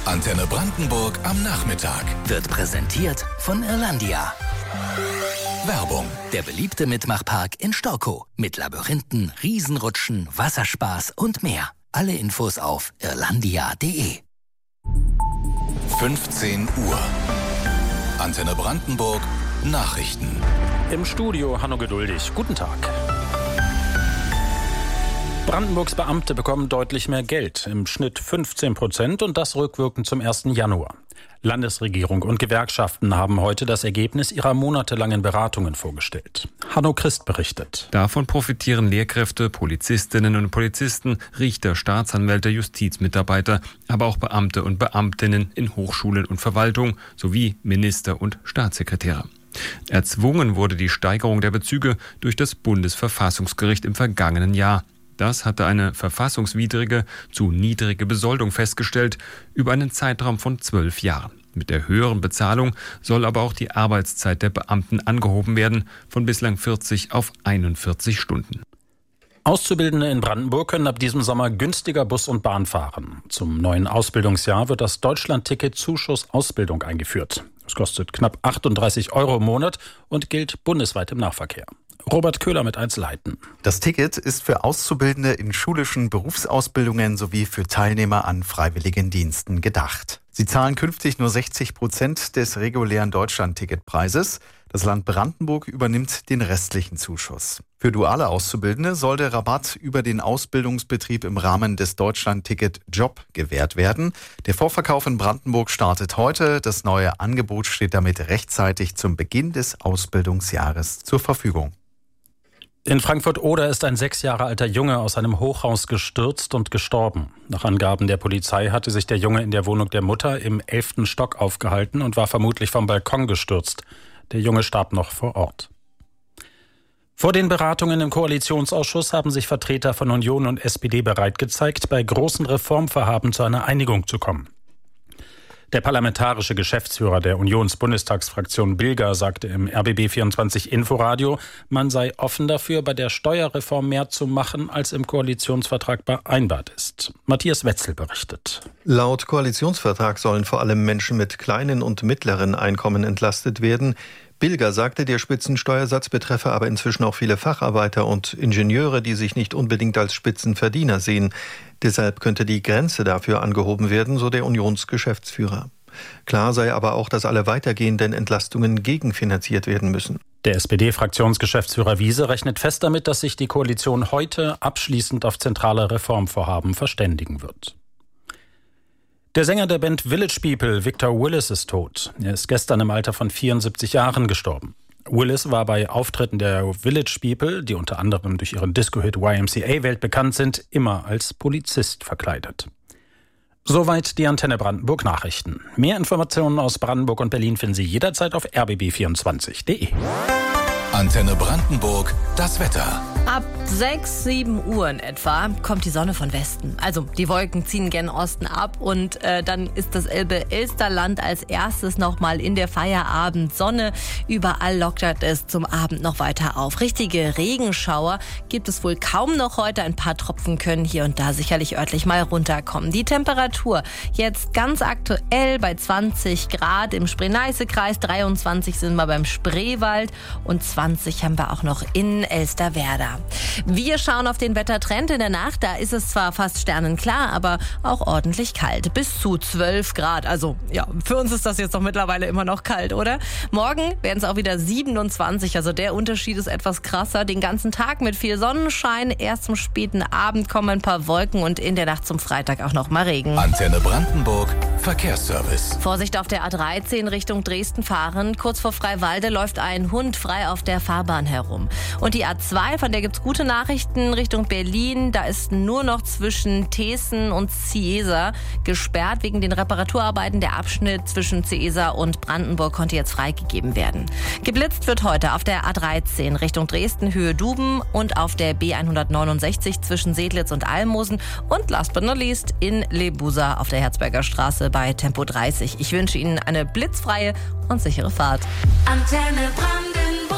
Antenne Brandenburg am Nachmittag. Wird präsentiert von Irlandia. Werbung. Der beliebte Mitmachpark in Storkow. Mit Labyrinthen, Riesenrutschen, Wasserspaß und mehr. Alle Infos auf irlandia.de. 15 Uhr. Antenne Brandenburg. Nachrichten. Im Studio Hanno Geduldig. Guten Tag. Brandenburgs Beamte bekommen deutlich mehr Geld, im Schnitt 15% und das rückwirkend zum 1. Januar. Landesregierung und Gewerkschaften haben heute das Ergebnis ihrer monatelangen Beratungen vorgestellt. Hanno Christ berichtet. Davon profitieren Lehrkräfte, Polizistinnen und Polizisten, Richter, Staatsanwälte, Justizmitarbeiter, aber auch Beamte und Beamtinnen in Hochschulen und Verwaltung sowie Minister und Staatssekretäre. Erzwungen wurde die Steigerung der Bezüge durch das Bundesverfassungsgericht im vergangenen Jahr. Das hatte eine verfassungswidrige, zu niedrige Besoldung festgestellt, über einen Zeitraum von 12 Jahren. Mit der höheren Bezahlung soll aber auch die Arbeitszeit der Beamten angehoben werden, von bislang 40 auf 41 Stunden. Auszubildende in Brandenburg können ab diesem Sommer günstiger Bus und Bahn fahren. Zum neuen Ausbildungsjahr wird das Deutschlandticket Zuschuss Ausbildung eingeführt. Es kostet knapp 38 € im Monat und gilt bundesweit im Nahverkehr. Robert Köhler mit Einzelheiten. Das Ticket ist für Auszubildende in schulischen Berufsausbildungen sowie für Teilnehmer an Freiwilligendiensten gedacht. Sie zahlen künftig nur 60% des regulären Deutschlandticketpreises. Das Land Brandenburg übernimmt den restlichen Zuschuss. Für duale Auszubildende soll der Rabatt über den Ausbildungsbetrieb im Rahmen des Deutschlandticket Job gewährt werden. Der Vorverkauf in Brandenburg startet heute. Das neue Angebot steht damit rechtzeitig zum Beginn des Ausbildungsjahres zur Verfügung. In Frankfurt-Oder ist ein 6 Jahre alter Junge aus einem Hochhaus gestürzt und gestorben. Nach Angaben der Polizei hatte sich der Junge in der Wohnung der Mutter im 11. Stock aufgehalten und war vermutlich vom Balkon gestürzt. Der Junge starb noch vor Ort. Vor den Beratungen im Koalitionsausschuss haben sich Vertreter von Union und SPD bereit gezeigt, bei großen Reformvorhaben zu einer Einigung zu kommen. Der parlamentarische Geschäftsführer der Unions-Bundestagsfraktion Bilger sagte im RBB24 Inforadio, man sei offen dafür, bei der Steuerreform mehr zu machen, als im Koalitionsvertrag vereinbart ist. Matthias Wetzel berichtet. Laut Koalitionsvertrag sollen vor allem Menschen mit kleinen und mittleren Einkommen entlastet werden. Bilger sagte, der Spitzensteuersatz betreffe aber inzwischen auch viele Facharbeiter und Ingenieure, die sich nicht unbedingt als Spitzenverdiener sehen. Deshalb könnte die Grenze dafür angehoben werden, so der Unionsgeschäftsführer. Klar sei aber auch, dass alle weitergehenden Entlastungen gegenfinanziert werden müssen. Der SPD-Fraktionsgeschäftsführer Wiese rechnet fest damit, dass sich die Koalition heute abschließend auf zentrale Reformvorhaben verständigen wird. Der Sänger der Band Village People, Victor Willis, ist tot. Er ist gestern im Alter von 74 Jahren gestorben. Willis war bei Auftritten der Village People, die unter anderem durch ihren Disco-Hit YMCA weltbekannt sind, immer als Polizist verkleidet. Soweit die Antenne Brandenburg Nachrichten. Mehr Informationen aus Brandenburg und Berlin finden Sie jederzeit auf rbb24.de. Antenne Brandenburg, das Wetter. Ab 6, 7 Uhr in etwa kommt die Sonne von Westen. Also die Wolken ziehen gen Osten ab und dann ist das Elbe-Elsterland als erstes nochmal in der Feierabendsonne. Überall lockert es zum Abend noch weiter auf. Richtige Regenschauer gibt es wohl kaum noch heute. Ein paar Tropfen können hier und da sicherlich örtlich mal runterkommen. Die Temperatur jetzt ganz aktuell bei 20 Grad im Spree-Neiße-Kreis, 23 sind wir beim Spreewald und 20 haben wir auch noch in Elsterwerda. Wir schauen auf den Wettertrend in der Nacht. Da ist es zwar fast sternenklar, aber auch ordentlich kalt. Bis zu 12 Grad. Also ja, für uns ist das jetzt doch mittlerweile immer noch kalt, oder? Morgen werden es auch wieder 27. Also der Unterschied ist etwas krasser. Den ganzen Tag mit viel Sonnenschein. Erst zum späten Abend kommen ein paar Wolken und in der Nacht zum Freitag auch noch mal Regen. Antenne Brandenburg, Verkehrsservice. Vorsicht auf der A13 Richtung Dresden fahren. Kurz vor Freiwalde läuft ein Hund frei auf der Fahrbahn herum. Und die A2, von der gibt's gute Nachrichten Richtung Berlin. Da ist nur noch zwischen Teeßen und Ciesa gesperrt wegen den Reparaturarbeiten. Der Abschnitt zwischen Ciesa und Brandenburg konnte jetzt freigegeben werden. Geblitzt wird heute auf der A13 Richtung Dresden, Höhe Duben und auf der B169 zwischen Sedlitz und Almosen. Und last but not least in Lebusa auf der Herzberger Straße bei Tempo 30. Ich wünsche Ihnen eine blitzfreie und sichere Fahrt. Antenne Brandenburg.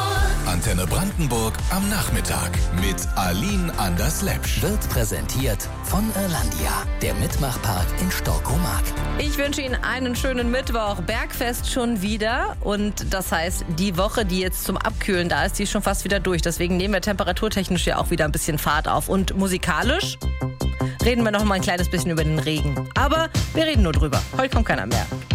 Antenne Brandenburg am Nachmittag mit Aline Anders-Lepsch. Wird präsentiert von Irlandia, der Mitmachpark in Storkomark. Ich wünsche Ihnen einen schönen Mittwoch. Bergfest schon wieder. Und das heißt, die Woche, die jetzt zum Abkühlen da ist, die ist schon fast wieder durch. Deswegen nehmen wir temperaturtechnisch ja auch wieder ein bisschen Fahrt auf. Und musikalisch reden wir noch mal ein kleines bisschen über den Regen. Aber wir reden nur drüber. Heute kommt keiner mehr.